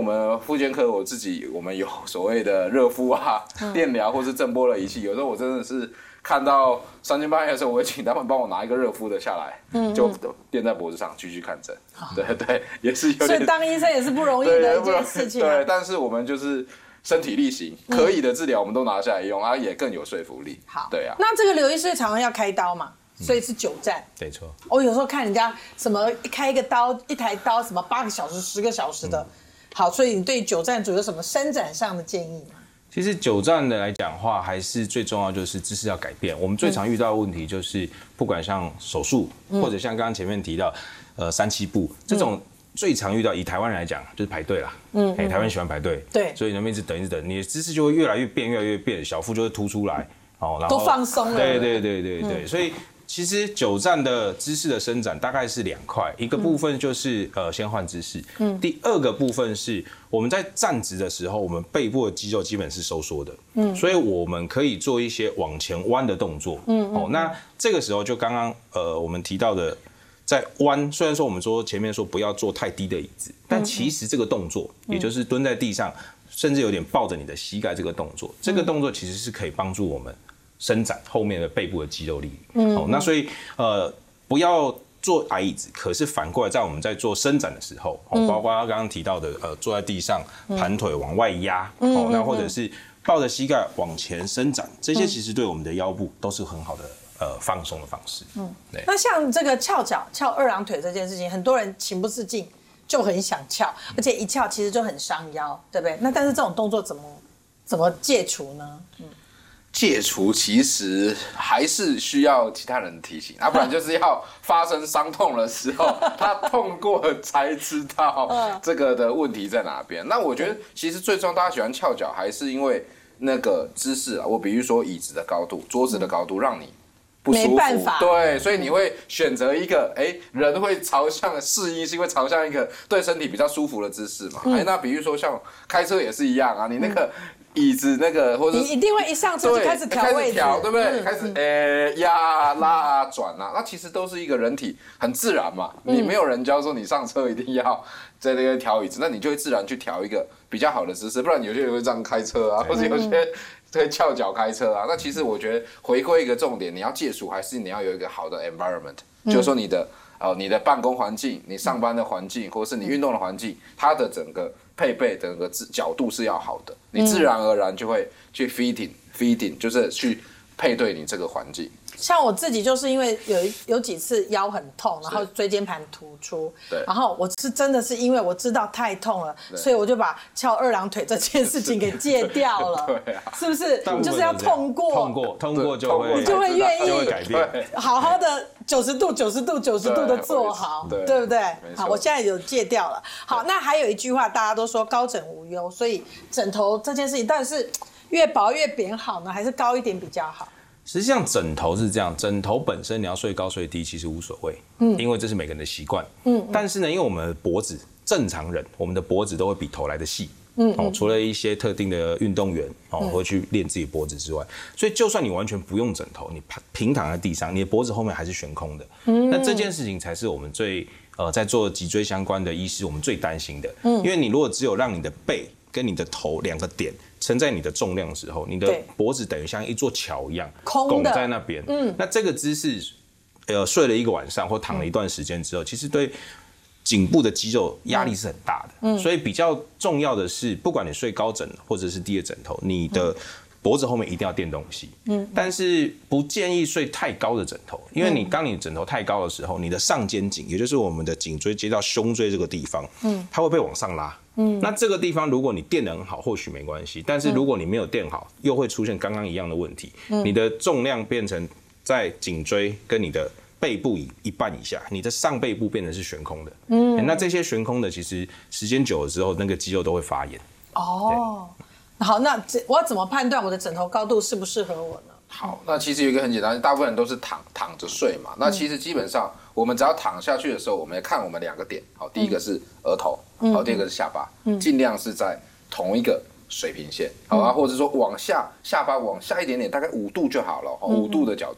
们复健科我们有所谓的热敷啊、电疗或是震波的仪器，有时候我真的是看到3更半夜的时候，我会请他们帮我拿一个热敷的下来，就垫在脖子上继续看诊。对，也是有点。 所以当医生也是不容易的一件事情。 对，但是我们就是身体力行，可以的治疗我们都拿下来用，也更有说服力。 好， 对啊。 那这个刘医师常常要开刀嘛？所以是久站， 没错。 我有时候看人家什么开一台刀什么8个小时、10个小时的，好，所以你对久站族有什么伸展上的建议吗？ 其实久站的来讲话，还是最重要就是姿势要改变。我们最常遇到的问题就是，不管像手术，或者像刚刚前面提到，3-7步这种最常遇到，以台湾人来讲就是排队啦。台湾喜欢排队， 对， 所以人们一直等，你的姿势就会越来越变，小腹就会凸出来，然后都放松了。 对，所以。其实久站的姿势的伸展大概是2块，一个部分就是先换姿势，第二个部分是我们在站直的时候，我们背部的肌肉基本是收缩的，所以我们可以做一些往前弯的动作，那这个时候就刚刚我们提到的在弯，虽然说我们说前面说不要坐太低的椅子，但其实这个动作，也就是蹲在地上，甚至有点抱着你的膝盖这个动作，这个动作其实是可以帮助我们伸展后面的背部的肌肉力，那所以不要坐矮椅子，可是反过来在我们在做伸展的时候，包括刚刚提到的坐在地上盘腿往外压，那或者是抱着膝盖往前伸展，这些其实对我们的腰部都是很好的放松的方式。对。 那像这个翘脚、翘二郎腿这件事情，很多人情不自禁就很想翘，而且一翘其实就很伤腰，对不对？那但是这种动作怎么戒除呢？ 戒除其实还是需要其他人提醒，不然就是要发生伤痛的时候，他痛过才知道这个的问题在哪边。那我觉得其实最重要，大家喜欢翘脚，还是因为那个姿势啊。我比如说椅子的高度、桌子的高度，让你不舒服， 没办法， 对，所以你会选择一个，人会朝向适应性会朝向一个对身体比较舒服的姿势嘛。那比如说像开车也是一样啊，你那个。椅子那个，或者你一定会一上车就开始调位置， 对不对？开始压啊、拉啊、转啊，那其实都是一个人体很自然嘛。你没有人教说你上车一定要在那边调椅子，那你就会自然去调一个比较好的姿势。不然有些人会这样开车啊，或者有些会翘脚开车啊。那其实我觉得回归一个重点，你要戒除还是你要有一个好的 environment，就是说你的办公环境、你上班的环境，或是你运动的环境，它的整个配备、整个角度是要好的，你自然而然就会去 fitting， 就是去配对你这个环境。 像我自己就是因为有几次腰很痛，然后椎间盘突出， 对， 然后我是真的是因为我知道太痛了，所以我就把翘二郎腿这件事情给戒掉了， 对啊， 是不是？你就是要痛过你就会愿意改变， 好好的90度的做好，对不对？好，我现在有戒掉了。好，那还有一句话，大家都说高枕无忧，所以枕头这件事情到底是越薄越扁好呢，还是高一点比较好？ 实际上枕头是这样，枕头本身你要睡高睡低其实无所谓，因为这是每个人的习惯，但是呢，因为我们的脖子，正常人我们的脖子都会比头来的细，除了一些特定的运动员会去练自己脖子之外，所以就算你完全不用枕头，你平躺在地上，你的脖子后面还是悬空的，那这件事情才是我们最在做脊椎相关的医师我们最担心的，因为你如果只有让你的背跟你的头2个点承载你的重量的时候，你的脖子等于像一座桥一样拱在那边。那这个姿势，睡了1个晚上或躺了一段时间之后，其实对颈部的肌肉压力是很大的。所以比较重要的是，不管你睡高枕或者是低的枕头，你的脖子后面一定要垫东西。但是不建议睡太高的枕头，因为当你枕头太高的时候，你的上肩颈，也就是我们的颈椎接到胸椎这个地方，它会被往上拉。那这个地方如果你垫得很好，或许没关系，但是如果你没有垫好，又会出现刚刚一样的问题，你的重量变成在颈椎跟你的背部一半以下，你的上背部变成是悬空的，那这些悬空的其实时间久了之后，那个肌肉都会发炎。 好，那我要怎么判断我的枕头高度适不适合我呢？ 好，那其实有一个很简单，大部分人都是躺着睡嘛。那其实基本上，我们只要躺下去的时候，我们要看我们2个点。好，第一个是额头，好，第二个是下巴，尽量是在同一个水平线，好啊，或者说下巴往下一点点，大概5度就好了，5度的角度。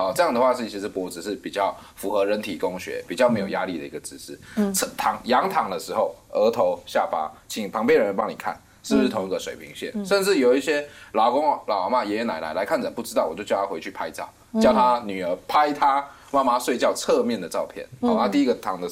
好，这样的话其实脖子是比较符合人体工学，比较没有压力的一个姿势。仰躺的时候，额头、下巴，请旁边的人帮你看。是不是同一个水平线？甚至有一些老公、老阿嬷、爷爷奶奶来看诊不知道，我就叫他回去拍照，叫他女儿拍他妈妈睡觉侧面的照片。好，第一个躺的